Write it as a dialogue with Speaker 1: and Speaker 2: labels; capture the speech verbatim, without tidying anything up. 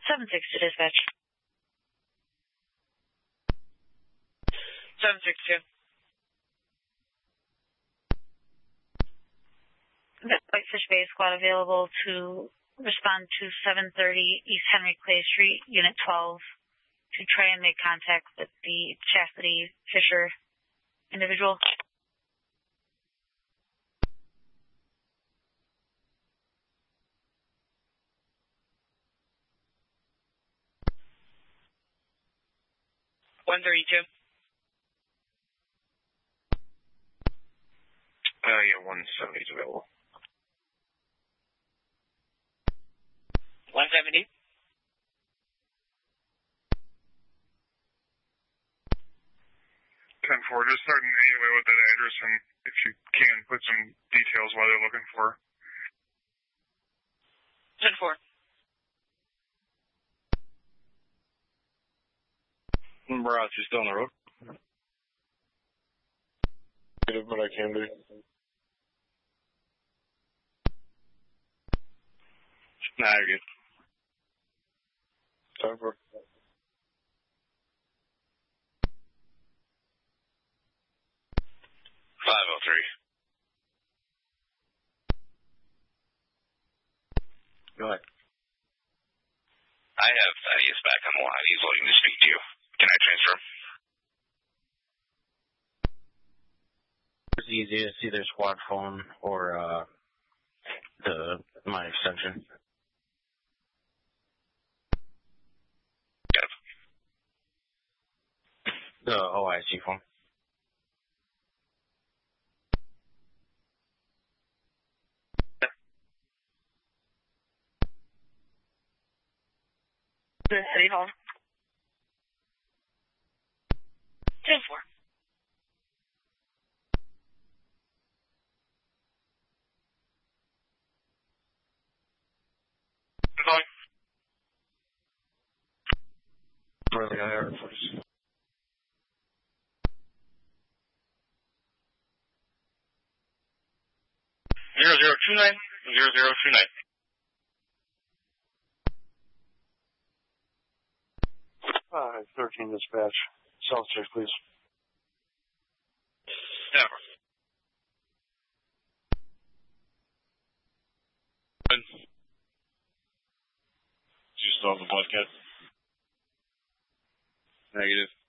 Speaker 1: seven six to dispatch.
Speaker 2: seven six two.
Speaker 1: Whitefish Bay squad available to respond to seven thirty East Henry Clay Street, Unit twelve, to try and make contact with the Chastity Fisher individual.
Speaker 2: one thirty-two.
Speaker 3: Uh, yeah, one seventy is available.
Speaker 2: one seventy.
Speaker 3: ten four, just starting anyway with that address, and if you can, put some details while they're looking for.
Speaker 2: ten four.
Speaker 3: Barrage, you still on the road? Negative, but I can do. Nah, you're good. ten four. five oh three. Go ahead.
Speaker 4: I have Thaddeus back on the line. He's looking to speak to you. Can I transfer him?
Speaker 5: It's easy to see their squad phone or uh, the my extension.
Speaker 4: Yep.
Speaker 5: The O I C phone.
Speaker 1: The City Hall. ten four.
Speaker 3: Going.
Speaker 5: For the Air Force.
Speaker 3: Zero zero two nine zero zero two nine. Uh, thirteen dispatch. South check, please.
Speaker 4: Yeah.
Speaker 3: You still have the podcast? Negative.